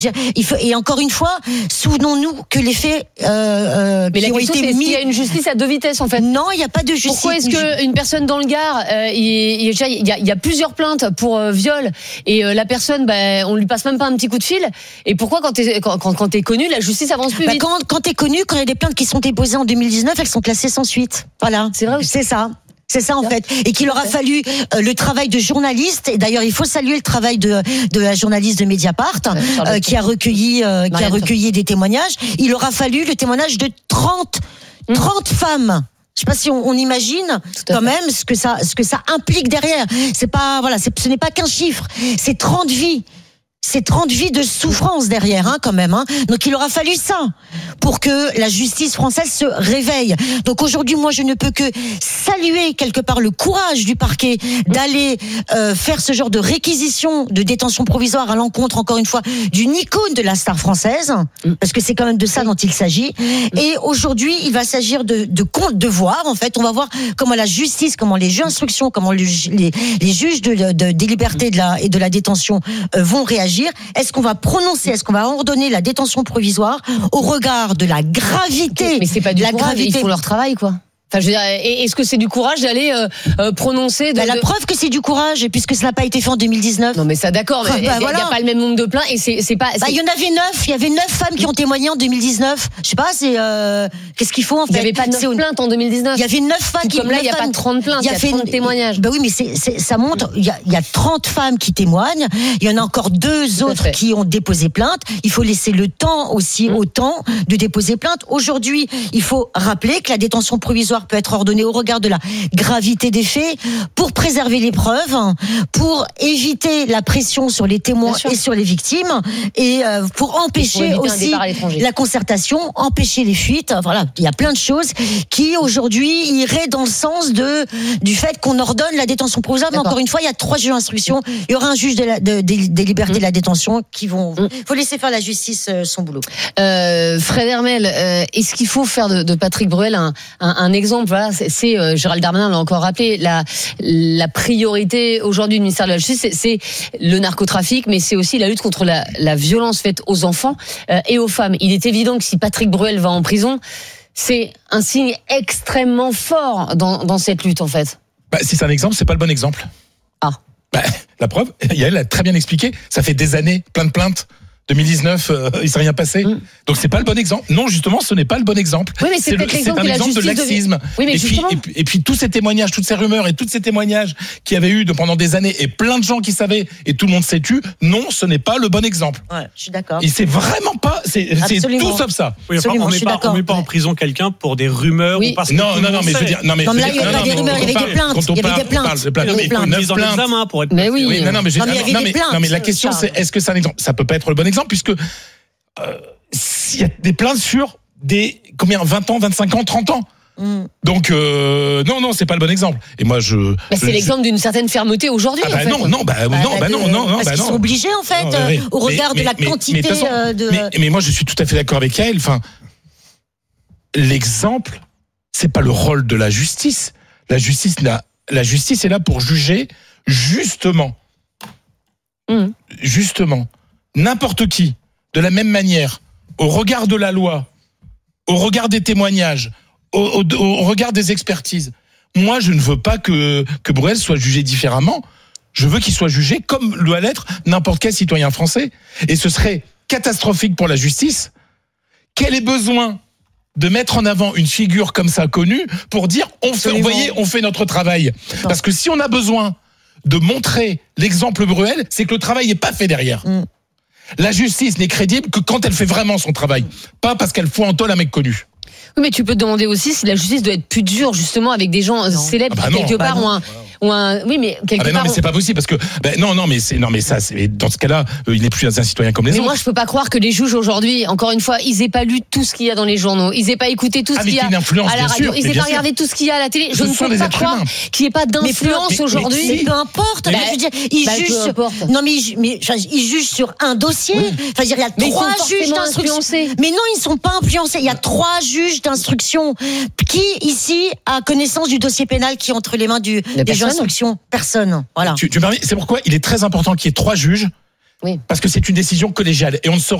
Et encore une fois, souvenons-nous que les faits mais la question, c'est est-ce qu'il y a une justice à deux vitesses en fait? Non, il n'y a pas de justice. Pourquoi est-ce qu'une personne dans le Gard, il y a plusieurs plaintes pour viol et la personne, on lui passe même pas un petit coup de fil? Et pourquoi quand t'es connu, la justice avance plus vite? Quand t'es connu, quand il y a des plaintes qui sont déposées en 2019, elles sont classées sans suite. Voilà. C'est vrai. C'est ça. C'est ça en fait, et qu'il aura fallu le travail de journaliste. Et d'ailleurs, il faut saluer le travail de la journaliste de Mediapart qui a recueilli des témoignages. Il aura fallu le témoignage de 30 femmes. Je sais pas si on imagine quand même ce que ça implique derrière. C'est pas ce n'est pas qu'un chiffre, c'est 30 vies. C'est 30 vies de souffrance derrière, quand même. Donc il aura fallu ça pour que la justice française se réveille. Donc aujourd'hui, moi, je ne peux que saluer quelque part le courage du parquet d'aller faire ce genre de réquisition de détention provisoire à l'encontre, encore une fois, d'une icône de la star française, parce que c'est quand même de ça dont il s'agit. Et aujourd'hui, il va s'agir de voir, en fait, on va voir comment la justice, comment les juges d'instruction, comment les juges des libertés et de la détention vont réagir. Est-ce qu'on va ordonner la détention provisoire au regard de la gravité? Mais c'est pas du courage, ils font leur travail, quoi. Enfin, je veux dire, est-ce que c'est du courage d'aller prononcer la preuve que c'est du courage, puisque ça n'a pas été fait en 2019. Non, mais ça, d'accord. Mais il y a pas le même nombre de plaintes et c'est pas. Il y en avait 9. Il y avait 9 femmes qui ont témoigné en 2019. Je sais pas. Qu'est-ce qu'il faut en fait? Il y avait pas 9 plaintes en 2019. Il y avait 9 femmes qui. Comme là, il y a pas 30 plaintes. Il y a 30 témoignages. Oui, mais ça montre. Il y a 30 femmes qui témoignent. Il y en a encore 2 autres qui ont déposé plainte. Il faut laisser le temps aussi au temps de déposer plainte. Aujourd'hui, il faut rappeler que la détention provisoire peut être ordonnée au regard de la gravité des faits pour préserver les preuves, pour éviter la pression sur les témoins et sur les victimes, et pour empêcher aussi la concertation, empêcher les fuites. Voilà, il y a plein de choses qui aujourd'hui iraient dans le sens du fait qu'on ordonne la détention provisoire. Mais encore une fois, il y a 3 juges d'instruction. Il y aura un juge des libertés de la détention qui vont. Faut laisser faire la justice son boulot. Fred Hermel, est-ce qu'il faut faire de Patrick Bruel un exemple? Voilà, c'est Gérald Darmanin l'a encore rappelé, la priorité aujourd'hui du ministère de la Justice, c'est le narcotrafic, mais c'est aussi la lutte contre la violence faite aux enfants et aux femmes. Il est évident que si Patrick Bruel va en prison, c'est un signe extrêmement fort dans cette lutte, en fait. Si c'est un exemple, c'est pas le bon exemple. La preuve, Yael a très bien expliqué, ça fait des années, plein de plaintes. 2019, il s'est rien passé. Donc c'est pas le bon exemple. Non, justement, ce n'est pas le bon exemple. Oui, mais c'est un exemple de laxisme. Oui, mais et puis tous ces témoignages, toutes ces rumeurs et tous ces témoignages qu'il y avait eu pendant des années et plein de gens qui savaient et tout le monde s'est tu. Non, ce n'est pas le bon exemple. Ouais, je suis d'accord. Et c'est vraiment pas. C'est tout sauf ça. Oui, on met pas en prison quelqu'un pour des rumeurs ou parce que non, mais je veux dire, non mais là il y a pas des rumeurs, il y avait des plaintes. Il y avait des plaintes. Mais oui. Non mais la question c'est est-ce que c'est un exemple? Ça peut pas être le bon exemple puisque s'il y a des plaintes sur des 20 ans, 25 ans, 30 ans. Donc non, c'est pas le bon exemple. Et moi c'est l'exemple d'une certaine fermeté aujourd'hui. Non. Parce qu'ils sont obligés en fait au regard de la quantité Mais moi je suis tout à fait d'accord avec elle. Enfin, l'exemple, c'est pas le rôle de la justice. La justice est là pour juger justement. Justement, n'importe qui, de la même manière, au regard de la loi, au regard des témoignages, au regard des expertises. Moi, je ne veux pas que Bruel soit jugé différemment. Je veux qu'il soit jugé comme doit l'être n'importe quel citoyen français. Et ce serait catastrophique pour la justice. Quel est besoin de mettre en avant une figure comme ça connue pour dire on fait notre travail. Parce que si on a besoin de montrer l'exemple Bruel, c'est que le travail n'est pas fait derrière. La justice n'est crédible que quand elle fait vraiment son travail, pas parce qu'elle fout en tôle un mec connu. Oui, mais tu peux te demander aussi si la justice doit être plus dure justement avec des gens célèbres qui quelque part oui, mais quelque part. Non, mais c'est pas possible parce que mais ça, c'est dans ce cas-là, il n'est plus un citoyen comme les autres. Mais moi, je peux pas croire que les juges aujourd'hui, encore une fois, ils aient pas lu tout ce qu'il y a dans les journaux, ils aient pas écouté tout ce qu'il y a à la radio, ils aient pas regardé tout ce qu'il y a à la télé. Je ne peux pas croire qu'il n'y ait pas d'influence aujourd'hui. Mais peu importe. Je veux dire, ils jugent. Non, mais ils jugent sur un dossier. Enfin, il y a 3 juges d'instruction. Mais non, ils sont pas influencés. Il y a 3 juges d'instruction. Qui ici a connaissance du dossier pénal qui est entre les mains des juges d'instruction? Personne. Voilà. Tu me permets, c'est pourquoi il est très important qu'il y ait 3 juges. Oui. Parce que c'est une décision collégiale et on ne se